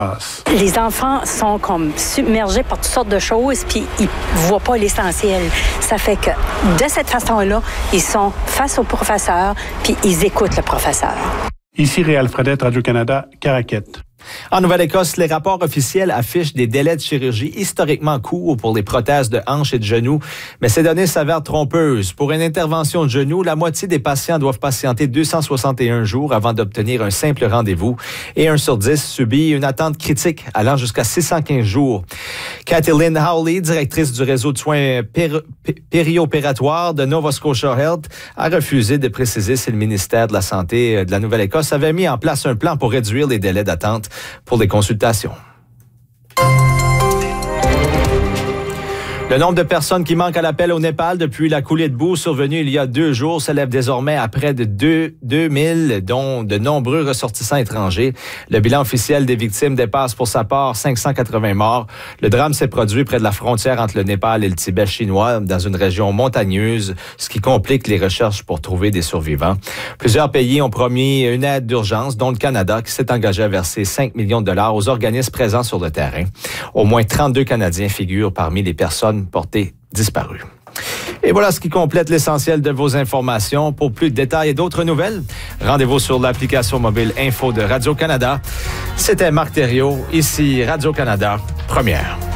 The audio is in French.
Les enfants sont comme submergés par toutes sortes de choses, puis ils voient pas l'essentiel. Ça fait que de cette façon-là, ils sont face au professeur, puis ils écoutent le professeur. Ici Réal Fredette, Radio-Canada, Caraquette. En Nouvelle-Écosse, les rapports officiels affichent des délais de chirurgie historiquement courts pour les prothèses de hanches et de genoux, mais ces données s'avèrent trompeuses. Pour une intervention de genou, la moitié des patients doivent patienter 261 jours avant d'obtenir un simple rendez-vous et 1 sur 10 subit une attente critique allant jusqu'à 615 jours. Kathleen Howley, directrice du réseau de soins périopératoires de Nova Scotia Health, a refusé de préciser si le ministère de la Santé de la Nouvelle-Écosse avait mis en place un plan pour réduire les délais d'attente pour les consultations. Le nombre de personnes qui manquent à l'appel au Népal depuis la coulée de boue survenue il y a 2 jours s'élève désormais à près de 2000, dont de nombreux ressortissants étrangers. Le bilan officiel des victimes dépasse pour sa part 580 morts. Le drame s'est produit près de la frontière entre le Népal et le Tibet chinois, dans une région montagneuse, ce qui complique les recherches pour trouver des survivants. Plusieurs pays ont promis une aide d'urgence, dont le Canada, qui s'est engagé à verser 5 millions de dollars aux organismes présents sur le terrain. Au moins 32 Canadiens figurent parmi les personnes portées disparues. Et voilà ce qui complète l'essentiel de vos informations. Pour plus de détails et d'autres nouvelles, rendez-vous sur l'application mobile Info de Radio-Canada. C'était Marc Thériault, ici Radio-Canada, première.